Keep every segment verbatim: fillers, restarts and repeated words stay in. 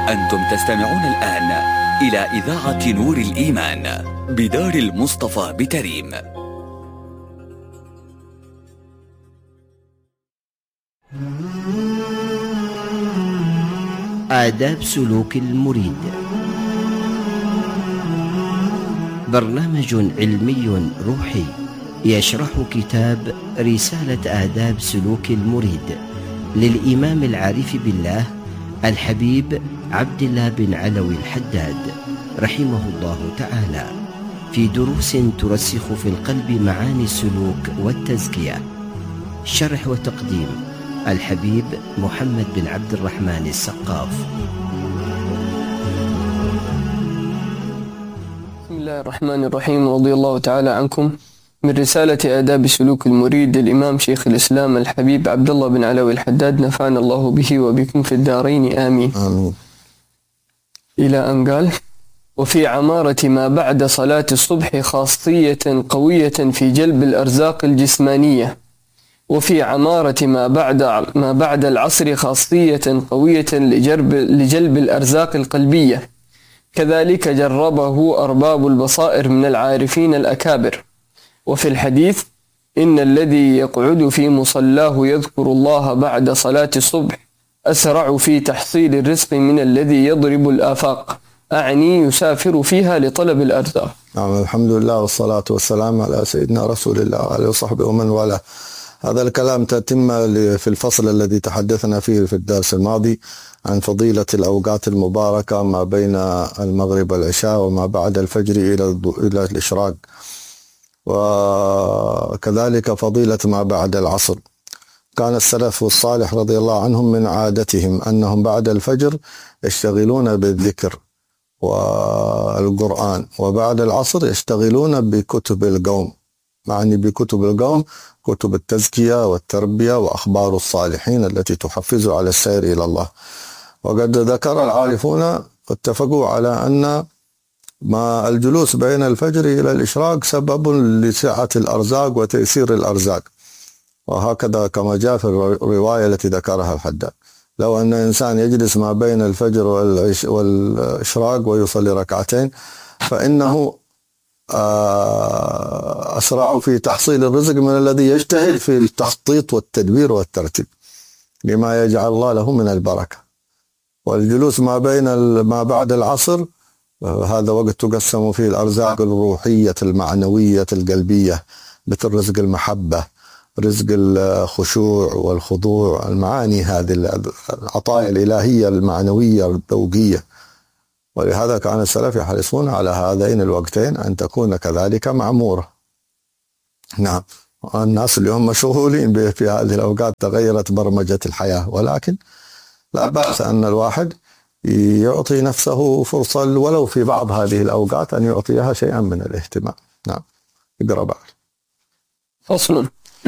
أنتم تستمعون الآن إلى إذاعة نور الإيمان بدار المصطفى بتريم. آداب سلوك المريد، برنامج علمي روحي يشرح كتاب رسالة آداب سلوك المريد للإمام العارف بالله الحبيب عبد الله بن علوي الحداد رحمه الله تعالى، في دروس ترسخ في القلب معاني السلوك والتزكية. شرح وتقديم الحبيب محمد بن عبد الرحمن السقاف. بسم الله الرحمن الرحيم، رضي الله تعالى عنكم. من رسالة آداب سلوك المريد للإمام شيخ الإسلام الحبيب عبد الله بن علوي الحداد، نفعنا الله به وبكم في الدارين آمين. آمين. إلى أن قال: وفي عمارة ما بعد صلاة الصبح خاصية قوية في جلب الأرزاق الجسمانية، وفي عمارة ما بعد ما بعد العصر خاصية قوية لجلب لجلب الأرزاق القلبية. كذلك جربه أرباب البصائر من العارفين الأكابر. وفي الحديث: إن الذي يقعد في مصلاه يذكر الله بعد صلاة الصبح أسرع في تحصيل الرزق من الذي يضرب الآفاق، أعني يسافر فيها لطلب الأرزاق. نعم، الحمد لله والصلاة والسلام على سيدنا رسول الله وعلى وصحبه ومن والاه. هذا الكلام تتم في الفصل الذي تحدثنا فيه في الدرس الماضي عن فضيلة الأوقات المباركة ما بين المغرب والعشاء وما بعد الفجر إلى إلى الإشراق، وكذلك فضيلة ما بعد العصر. كان السلف الصالح رضي الله عنهم من عادتهم أنهم بعد الفجر يشتغلون بالذكر والقرآن، وبعد العصر يشتغلون بكتب القوم، معني بكتب القوم كتب التزكية والتربية وأخبار الصالحين التي تحفز على السير إلى الله. وقد ذكر العارفون واتفقوا على أن ما الجلوس بين الفجر إلى الإشراق سبب لسعة الأرزاق وتيسير الأرزاق، وهكذا كما جاء في الرواية التي ذكرها الحداد. لو أن إنسان يجلس ما بين الفجر والإشراق ويصلي ركعتين فإنه أسرع في تحصيل الرزق من الذي يجتهد في التخطيط والتدبير والترتيب لما يجعل الله له من البركة. والجلوس ما بين ما بعد العصر هذا وقت تقسم فيه الأرزاق الروحية المعنوية القلبية، مثل رزق المحبة، رزق الخشوع والخضوع، المعاني هذه العطايا الإلهية المعنوية الذوقية. ولهذا كان السلف يحرصون على هذين الوقتين أن تكون كذلك معمورة. نعم، الناس اليوم مشغولين في هذه الأوقات، تغيرت برمجة الحياة، ولكن لا بأس أن الواحد يعطي نفسه فرصة ولو في بعض هذه الأوقات أن يعطيها شيئا من الاهتمام. نعم، اقرأ بعد. فصل: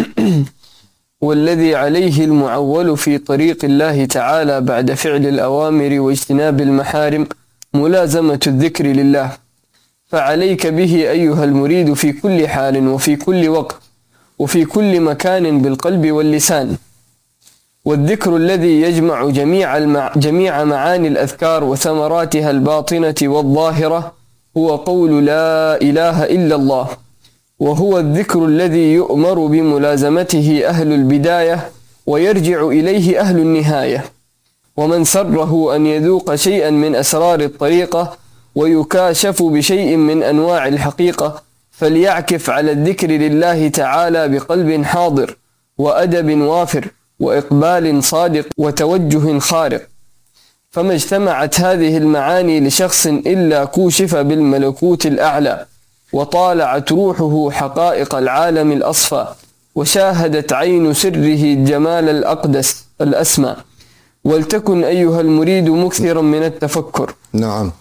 والذي عليه المعول في طريق الله تعالى بعد فعل الأوامر واجتناب المحارم ملازمة الذكر لله، فعليك به أيها المريد في كل حال وفي كل وقت وفي كل مكان بالقلب واللسان. والذكر الذي يجمع جميع, المع... جميع معاني الأذكار وثمراتها الباطنة والظاهرة هو قول لا إله إلا الله، وهو الذكر الذي يؤمر بملازمته أهل البداية ويرجع إليه أهل النهاية. ومن سره أن يذوق شيئا من أسرار الطريقة ويكاشف بشيء من أنواع الحقيقة فليعكف على الذكر لله تعالى بقلب حاضر وأدب وافر وإقبال صادق وتوجه خارق. فما اجتمعت هذه المعاني لشخص إلا كوشف بالملكوت الأعلى، وطالعت روحه حقائق العالم الأصفى، وشاهدت عين سره الجمال الأقدس الأسمى. ولتكن أيها المريد مكثرا من التفكر. نعم،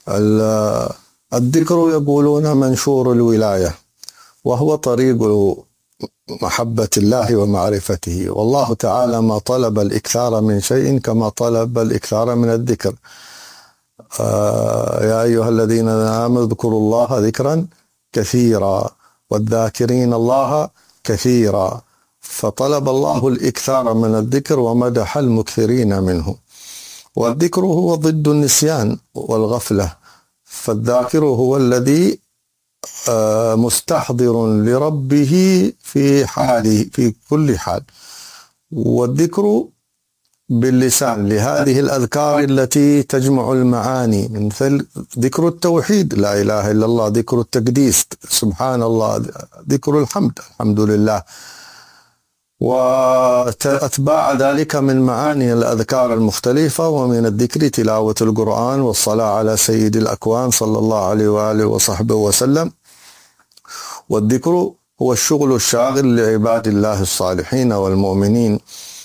الذكر يقولون منشور الولاية، وهو طريق محبة الله ومعرفته، والله تعالى ما طلب الإكثار من شيء كما طلب الإكثار من الذكر. آه يا أيها الذين آمنوا اذكروا الله ذكرا كثيرا والذاكرين الله كثيرا، فطلب الله الإكثار من الذكر ومدح المكثرين منه. والذكر هو ضد النسيان والغفلة، فالذاكر هو الذي مستحضر لربه في حاله في كل حال. والذكر باللسان لهذه الأذكار التي تجمع المعاني، مثل ذكر التوحيد لا إله إلا الله، ذكر التقديس سبحان الله، ذكر الحمد الحمد لله، وأتباع ذلك من معاني الأذكار المختلفة. ومن الذكر تلاوة القرآن والصلاة على سيد الأكوان صلى الله عليه وآله وصحبه وسلم. والذكر هو الشغل الشاغل لعباد الله الصالحين والمؤمنين.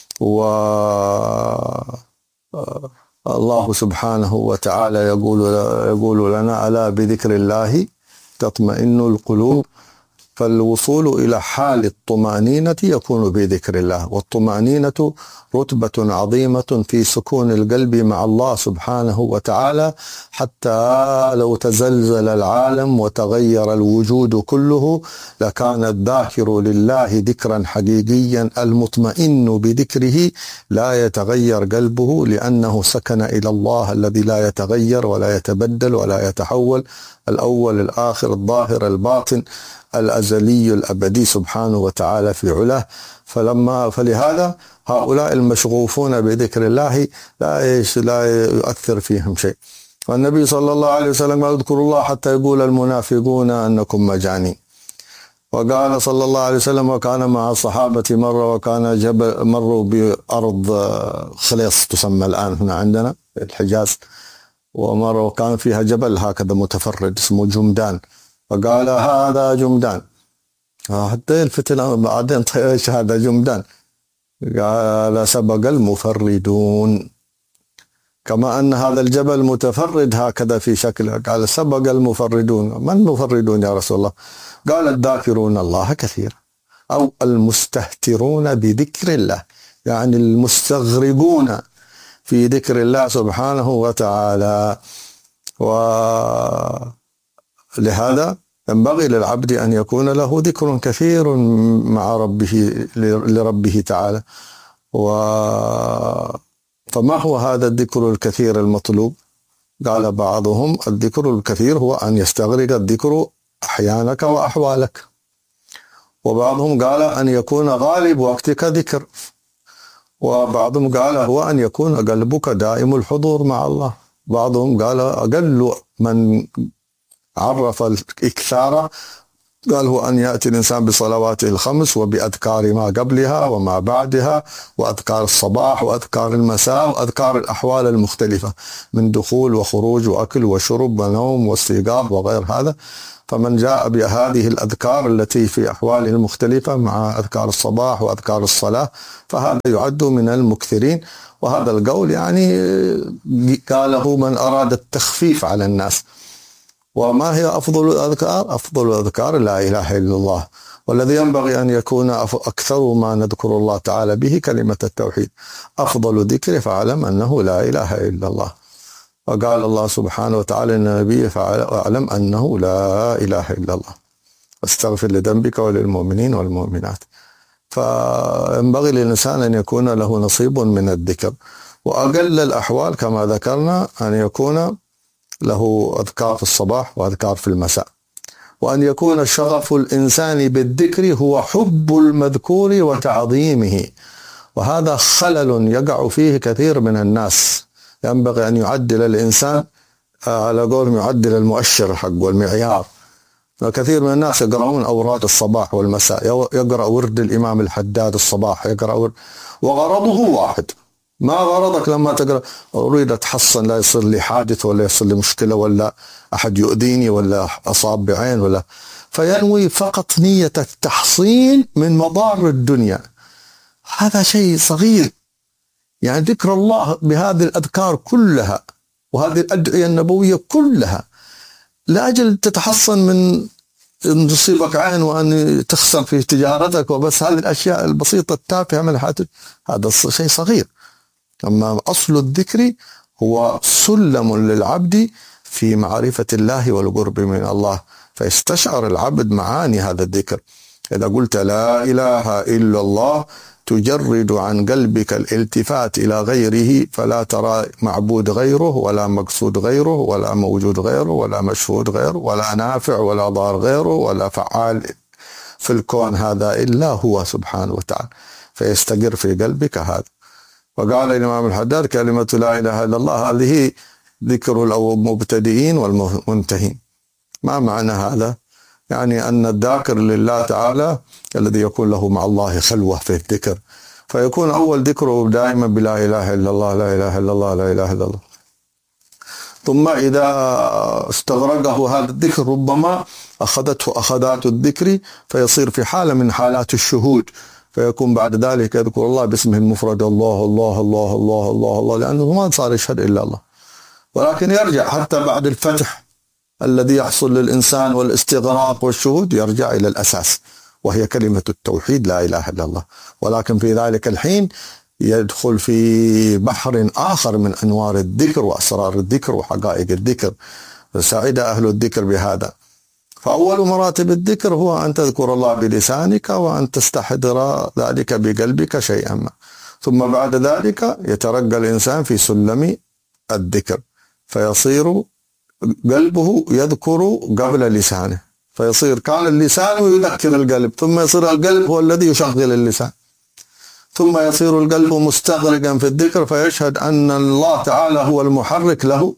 والله سبحانه وتعالى يقول يقول لنا: ألا بذكر الله تطمئن القلوب. فالوصول إلى حال الطمأنينة يكون بذكر الله، والطمأنينة رتبة عظيمة في سكون القلب مع الله سبحانه وتعالى، حتى لو تزلزل العالم وتغير الوجود كله لكان الذاكر لله ذكرا حقيقيا المطمئن بذكره لا يتغير قلبه، لأنه سكن إلى الله الذي لا يتغير ولا يتبدل ولا يتحول، الأول الآخر الظاهر الباطن الأزلي الأبدي سبحانه وتعالى في علاه. فلما فلهذا هؤلاء المشغوفون بذكر الله لا لا يؤثر فيهم شيء. والنبي صلى الله عليه وسلم قال: اذكروا الله حتى يقول المنافقون أنكم مجانين. وقال صلى الله عليه وسلم: وكان مع الصحابة مرة وكان جبل مروا بأرض خليص تسمى الآن هنا عندنا الحجاز، ومرة وكان فيها جبل هكذا متفرد اسمه جمدان، فقال: هذا جمدان. حتى الفتن بعدين ايش هذا جمدان؟ قال: سبق المفردون. كما أن هذا الجبل متفرد هكذا في شكله، قال: سبق المفردون. من المفردون يا رسول الله؟ قال: الذاكرون الله كثيرا، أو المستهترون بذكر الله، يعني المستغرقون في ذكر الله سبحانه وتعالى. ولهذا ينبغي للعبد أن يكون له ذكر كثير مع ربه لربه تعالى. و فما هو هذا الذكر الكثير المطلوب؟ قال بعضهم: الذكر الكثير هو أن يستغرق الذكر أحيانك وأحوالك. وبعضهم قال: أن يكون غالب وقتك ذكر. وبعضهم قال: هو أن يكون قلبك دائم الحضور مع الله. بعضهم قال: أقل من عرف الإكثار قال هو أن يأتي الإنسان بصلواته الخمس وبأذكار ما قبلها وما بعدها، وأذكار الصباح وأذكار المساء وأذكار الأحوال المختلفة من دخول وخروج وأكل وشرب ونوم واستيقاظ وغير هذا. فمن جاء بهذه الأذكار التي في أحواله المختلفة مع أذكار الصباح وأذكار الصلاة فهذا يعد من المكثرين. وهذا القول يعني قاله من أراد التخفيف على الناس. وما هي أفضل الأذكار؟ أفضل الأذكار لا إله إلا الله، والذي ينبغي أن يكون أكثر ما نذكر الله تعالى به كلمة التوحيد. أفضل ذكر فاعلم أنه لا إله إلا الله. وقال الله سبحانه وتعالى للنبي: فاعلم أنه لا إله إلا الله واستغفر لذنبك وللمؤمنين والمؤمنات. فينبغي للإنسان أن يكون له نصيب من الذكر. وأقل الأحوال كما ذكرنا أن يكون له أذكار في الصباح وأذكار في المساء، وأن يكون شغف الإنسان بالذكر هو حب المذكور وتعظيمه. وهذا خلل يقع فيه كثير من الناس. ينبغي أن يعدل الإنسان على قولهم يعدل المؤشر حق والمعيار. كثير من الناس يقرؤون أوراد الصباح والمساء، يقرأ ورد الإمام الحداد الصباح، يقرأ ورد وغرضه واحد. ما غرضك لما تقرأ أريد أتحصن لا يصير لي حادث ولا يصير لي مشكلة ولا أحد يؤذيني ولا أصاب بعين ولا، فينوي فقط نية التحصين من مضار الدنيا. هذا شيء صغير. يعني ذكر الله بهذه الأذكار كلها وهذه الأدعية النبوية كلها لأجل تتحصن من أن تصيبك عين وأن تخسر في تجارتك وبس، هذه الأشياء البسيطة التافهة من الحياة، هذا شيء صغير. أما أصل الذكر هو سلم للعبد في معرفة الله والقرب من الله، فيستشعر العبد معاني هذا الذكر. إذا قلت لا إله إلا الله تجرد عن قلبك الالتفات إلى غيره، فلا ترى معبود غيره ولا مقصود غيره ولا موجود غيره ولا مشهود غيره ولا نافع ولا ضار غيره ولا فعال في الكون هذا إلا هو سبحانه وتعالى، فيستقر في قلبك هذا. وقال الإمام الحداد: كلمة لا إله إلا الله هذه ذكر المبتدئين والمنتهين. ما معنى هذا؟ يعني أن الذاكر لله تعالى الذي يكون له مع الله خلوة في الذكر، فيكون أول ذكره دائما بلا إله إلا الله، لا إله إلا الله، لا إله إلا الله. ثم إذا استغرقه هذا الذكر ربما أخذته أخذات الذكر، فيصير في حالة من حالات الشهود، فيكون بعد ذلك يذكر الله باسمه المفرد: الله الله الله الله الله الله، لأنه ما صار يشهد إلا الله. ولكن يرجع حتى بعد الفتح الذي يحصل للإنسان والاستغراق والشهود، يرجع إلى الأساس وهي كلمة التوحيد لا إله إلا الله. ولكن في ذلك الحين يدخل في بحر آخر من أنوار الذكر وأسرار الذكر وحقائق الذكر، سعد أهل الذكر بهذا. فأول مراتب الذكر هو أن تذكر الله بلسانك وأن تستحضر ذلك بقلبك شيئا ما، ثم بعد ذلك يترقى الإنسان في سلم الذكر، فيصير قلبه يذكر قبل لسانه، فيصير كان اللسان يذكر القلب، ثم يصير القلب هو الذي يشغل اللسان، ثم يصير القلب مستغرقا في الذكر، فيشهد أن الله تعالى هو المحرك له،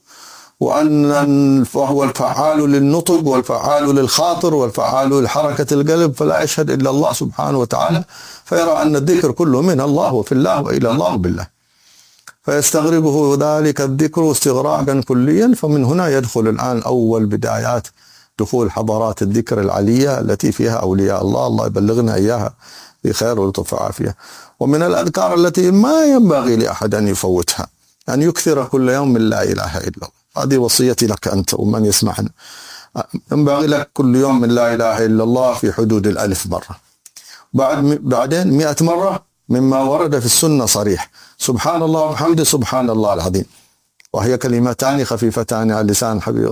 وأن فهو الفعال للنطق والفعال للخاطر والفعال لحركة القلب، فلا يشهد إلا الله سبحانه وتعالى، فيرى أن الذكر كله من الله وفي الله وإلى الله وبالله، فيستغرقه ذلك الذكر استغراقا كليا. فمن هنا يدخل الآن أول بدايات دخول حضارات الذكر العلية التي فيها أولياء الله، الله يبلغنا إياها بخير ولطف وعافية. ومن الأذكار التي ما ينبغي لأحد أن يفوتها أن يكثر كل يوم من لا إله إلا الله. هذه وصيتي لك أنت ومن يسمعنا، ينبغي لك كل يوم من لا إله إلا الله في حدود الألف مرة، بعد بعدين مئة مرة مما ورد في السنة صريح: سبحان الله وبحمده سبحان الله العظيم، وهي كلمتان خفيفتان على اللسان، حبيب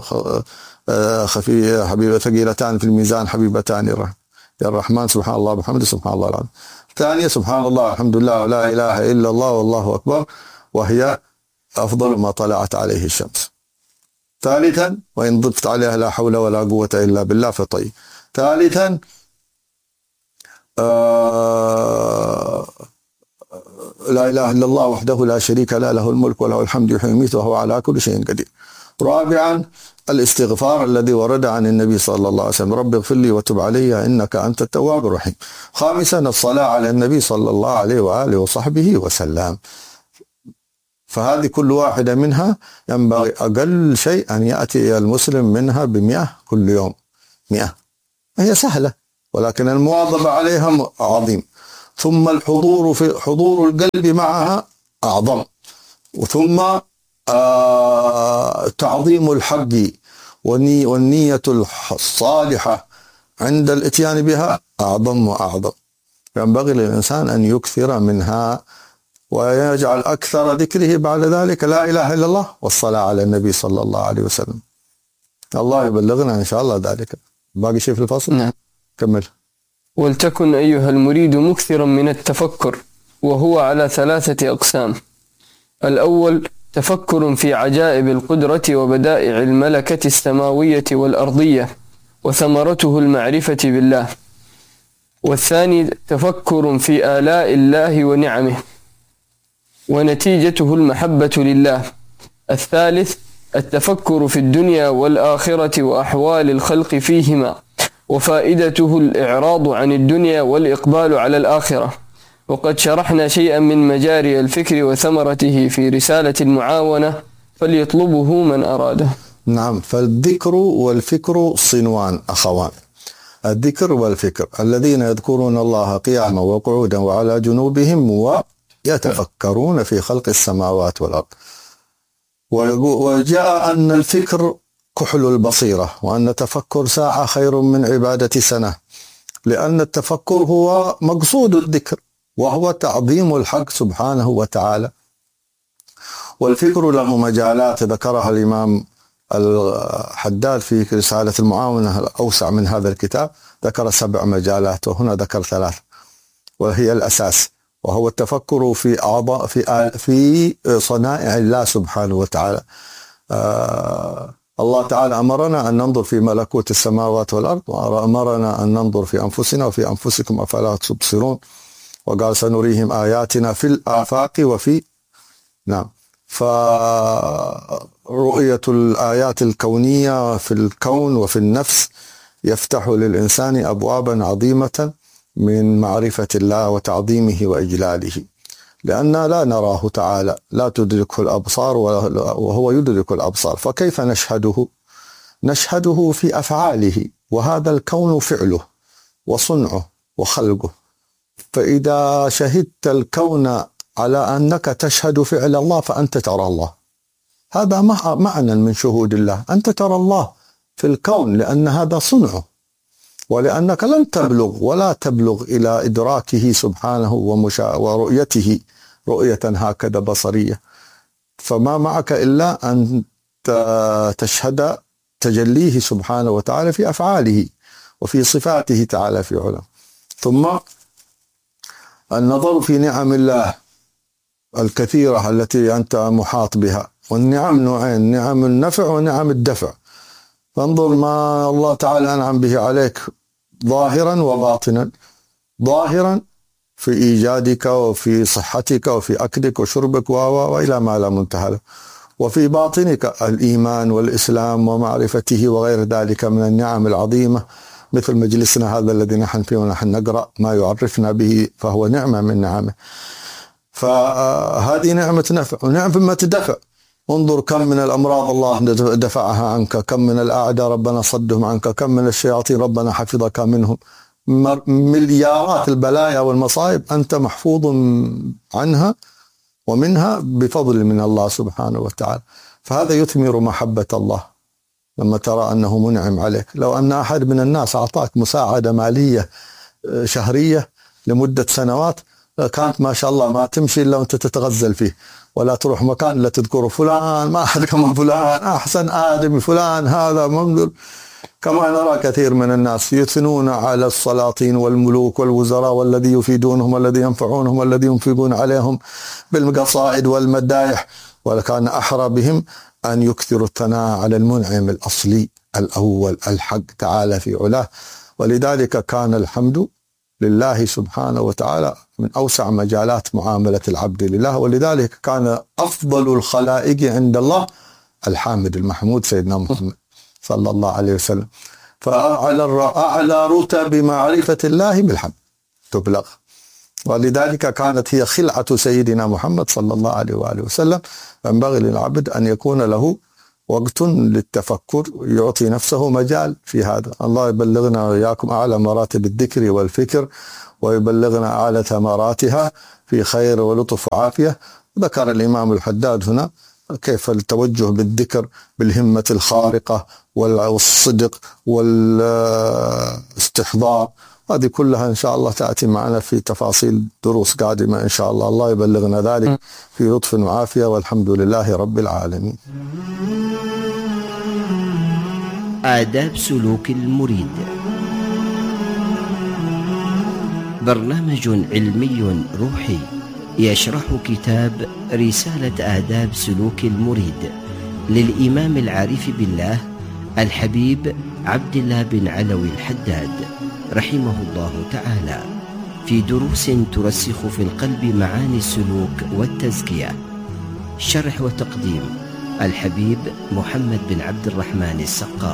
خفي حبيب ثقيلتان في الميزان، حبيبتان الرحمن، سبحان الله وبحمده سبحان الله العظيم. ثانية: سبحان الله الحمد لله ولا إله إلا الله والله أكبر، وهي أفضل ما طلعت عليه الشمس. ثالثا: وإن ضفت عليها لا حول ولا قوة إلا بالله فطيب. ثالثا: آه لا إله إلا الله وحده لا شريك له، له الملك وله الحمد يحيي ويميت وهو على كل شيء قدير. رابعا: الاستغفار الذي ورد عن النبي صلى الله عليه وسلم: رب اغفر لي وتب علي إنك أنت التواب الرحيم. خامسا: الصلاة على النبي صلى الله عليه وآله وصحبه وسلم. فهذه كل واحدة منها ينبغي أقل شيء أن يأتي المسلم منها بمئة كل يوم، مئة. هي سهلة ولكن المواظبة عليها عظيم. ثم الحضور في حضور القلب معها أعظم، وثم آه تعظيم الحق والنية الصالحة عند الاتيان بها أعظم وأعظم. ينبغي للإنسان أن يكثر منها ويجعل أكثر ذكره بعد ذلك لا إله إلا الله والصلاة على النبي صلى الله عليه وسلم. الله يبلغنا إن شاء الله ذلك. باقي شيء في الفصل؟ نعم. كمل. ولتكن أيها المريد مكثرا من التفكر، وهو على ثلاثة أقسام. الأول: تفكر في عجائب القدرة وبدائع الملكة السماوية والأرضية وثمرته المعرفة بالله. والثاني: تفكر في آلاء الله ونعمه ونتيجته المحبة لله. الثالث: التفكر في الدنيا والآخرة وأحوال الخلق فيهما وفائدته الإعراض عن الدنيا والإقبال على الآخرة. وقد شرحنا شيئا من مجاري الفكر وثمرته في رسالة المعاونة، فليطلبه من أراده. نعم. فالذكر والفكر صنوان أخوان. الذكر والفكر الذين يذكرون الله قياما وقعودا وعلى جنوبهم ويتفكرون في خلق السماوات والأرض. وجاء أن الفكر كحل البصيرة، وأن التفكر ساعة خير من عبادة سنة، لأن التفكر هو مقصود الذكر وهو تعظيم الحق سبحانه وتعالى. والفكر له مجالات ذكرها الإمام الحداد في رسالة المعاونة الأوسع من هذا الكتاب، ذكر سبع مجالات وهنا ذكر ثلاث، وهي الأساس، وهو التفكر في أعضاء في في صنائع الله سبحانه وتعالى. آه الله تعالى أمرنا أن ننظر في ملكوت السماوات والأرض، وأمرنا أن ننظر في أنفسنا وفي أنفسكم أفلا تبصرون، وقال سنريهم آياتنا في الآفاق وفي نعم. فرؤية الآيات الكونية في الكون وفي النفس يفتح للإنسان أبوابا عظيمة من معرفة الله وتعظيمه وإجلاله، لأننا لا نراه تعالى، لا تدركه الأبصار وهو يدرك الأبصار. فكيف نشهده؟ نشهده في أفعاله، وهذا الكون فعله وصنعه وخلقه. فإذا شهدت الكون على أنك تشهد فعل الله فأنت ترى الله. هذا معنى من شهود الله، أنت ترى الله في الكون لأن هذا صنعه، ولأنك لن تبلغ ولا تبلغ إلى إدراكه سبحانه ومشا... ورؤيته رؤية هكذا بصرية. فما معك إلا أن تشهد تجليه سبحانه وتعالى في أفعاله وفي صفاته تعالى في علاه. ثم النظر في نعم الله الكثيرة التي أنت محاط بها، والنعم نوعين: نعم النفع ونعم الدفع. فانظر ما الله تعالى أنعم به عليك ظاهرا وباطنا. ظاهرا في إيجادك وفي صحتك وفي أكلك وشربك وإلى ما لا منتهى له، وفي باطنك الإيمان والإسلام ومعرفته وغير ذلك من النعم العظيمة، مثل مجلسنا هذا الذي نحن فيه ونحن نقرأ ما يعرفنا به، فهو نعمة من نعمه. فهذه نعمة نفع ونعمة دفع. انظر كم من الأمراض الله دفعها عنك، كم من الأعداء ربنا صدهم عنك، كم من الشياطين ربنا حفظك منهم. مليارات البلايا والمصائب أنت محفوظ عنها ومنها بفضل من الله سبحانه وتعالى. فهذا يثمر محبة الله لما ترى أنه منعم عليك. لو أن أحد من الناس أعطاك مساعدة مالية شهرية لمدة سنوات كانت ما شاء الله ما تمشي إلا وأنت تتغزل فيه، ولا تروح مكان إلا تذكر فلان ما أحد كما فلان، أحسن آدمي فلان هذا منذر. كما نرى كثير من الناس يثنون على السلاطين والملوك والوزراء والذي يفيدونهم والذي ينفعونهم والذي ينفقون عليهم بالقصائد والمدايح، ولكان أحرى بهم أن يكثروا الثناء على المنعم الأصلي الأول الحق تعالى في علاه. ولذلك كان الحمد لله سبحانه وتعالى من أوسع مجالات معاملة العبد لله، ولذلك كان أفضل الخلائق عند الله الحامد المحمود سيدنا محمد صلى الله عليه وسلم. فأعلى أعلى رتب معرفة الله بالحمد تبلغ، ولذلك كانت هي خلعة سيدنا محمد صلى الله عليه وآله وسلم. فينبغي للعبد أن يكون له وقت للتفكر، يعطي نفسه مجال في هذا. الله يبلغنا وإياكم أعلى مراتب الذكر والفكر، ويبلغنا أعلى ثمراتها في خير ولطف وعافية. ذكر الإمام الحداد هنا كيف التوجه بالذكر بالهمة الخارقة والصدق والاستحضار. هذه كلها إن شاء الله تأتي معنا في تفاصيل دروس قادمة إن شاء الله. الله يبلغنا ذلك في لطف وعافية، والحمد لله رب العالمين. آداب سلوك المريد، برنامج علمي روحي يشرح كتاب رسالة آداب سلوك المريد للإمام العارف بالله الحبيب عبد الله بن علوي الحداد رحمه الله تعالى، في دروس ترسخ في القلب معاني السلوك والتزكية. شرح وتقديم الحبيب محمد بن عبد الرحمن السقاف.